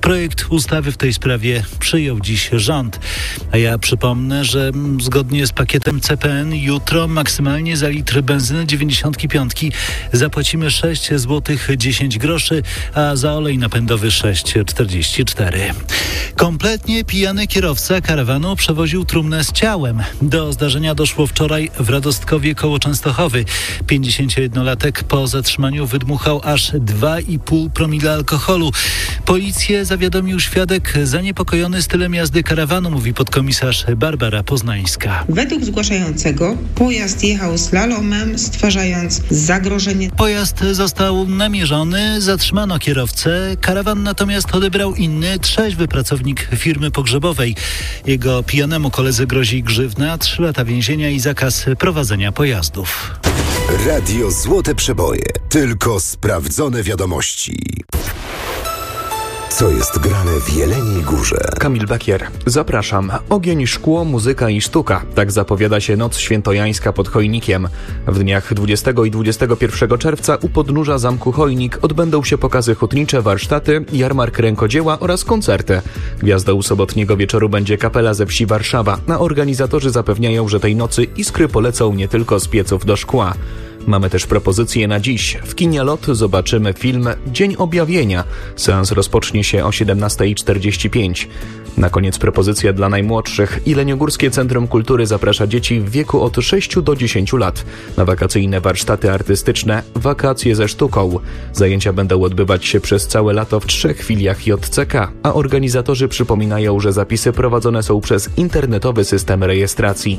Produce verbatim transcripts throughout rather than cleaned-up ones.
Projekt ustawy w tej sprawie przyjął dziś rząd. A ja przypomnę, że zgodnie z pakietem C P N jutro maksymalnie za litr benzyny dziewięćdziesiąt pięć zapłacimy sześć złotych dziesięć groszy, a za olej napędowy sześć złotych czterdzieści cztery. Kompletnie pijany kierowca karawanu przewoził trumnę z ciałem. Do zdarzenia doszło wczoraj w Radostkowie koło Częstochowy. pięćdziesięciojednolatek po zatrzymaniu wydmuchał aż dwa i pół promila alkoholu. Policję zawiadomił świadek zaniepokojony stylem jazdy karawanu, mówi podkomisarz Barbara Poznańska. Według zgłaszającego pojazd jechał slalomem, stwarzając zagrożenie. Pojazd został namierzony, zatrzymano kierowcę. Karawan natomiast odebrał inny, trzeźwy pracownik firmy pogrzebowej. Jego pijanemu koledze grozi grzywna, trzy lata więzienia i zakaz prowadzenia pojazdów. Radio Złote Przeboje. Tylko sprawdzone wiadomości. Co jest grane w Jeleniej Górze? Kamil Bekier. Zapraszam. Ogień, szkło, muzyka i sztuka. Tak zapowiada się Noc Świętojańska pod Chojnikiem. W dniach dwudziestego i dwudziestego pierwszego czerwca u podnóża Zamku Chojnik odbędą się pokazy hutnicze, warsztaty, jarmark rękodzieła oraz koncerty. Gwiazdą sobotniego wieczoru będzie Kapela ze Wsi Warszawa, a organizatorzy zapewniają, że tej nocy iskry polecą nie tylko z pieców do szkła. Mamy też propozycje na dziś. W kinie Lot zobaczymy film Dzień Objawienia. Seans rozpocznie się o siedemnasta czterdzieści pięć. Na koniec propozycja dla najmłodszych. Jeleniogórskie Centrum Kultury zaprasza dzieci w wieku od sześciu do dziesięciu lat na wakacyjne warsztaty artystyczne Wakacje ze sztuką. Zajęcia będą odbywać się przez całe lato w trzech filiach J C K, a organizatorzy przypominają, że zapisy prowadzone są przez internetowy system rejestracji.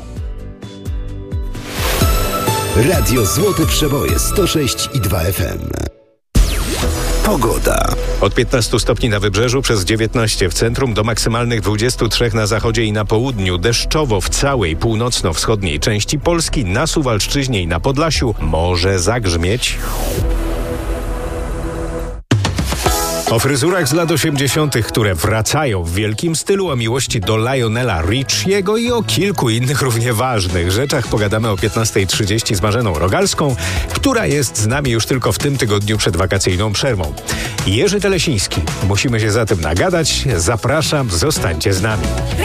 Radio Złote Przeboje sto sześć i dwa F M. Pogoda. Od piętnastu stopni na wybrzeżu, przez dziewiętnaście w centrum, do maksymalnych dwudziestu trzech na zachodzie i na południu. Deszczowo w całej północno-wschodniej części Polski, na Suwalszczyźnie i na Podlasiu może zagrzmieć. O fryzurach z lat osiemdziesiątych, które wracają w wielkim stylu, o miłości do Lionela Richiego i o kilku innych równie ważnych rzeczach pogadamy o piętnasta trzydzieści z Marzeną Rogalską, która jest z nami już tylko w tym tygodniu przed wakacyjną przerwą. Jerzy Telesiński. Musimy się za tym nagadać. Zapraszam, zostańcie z nami.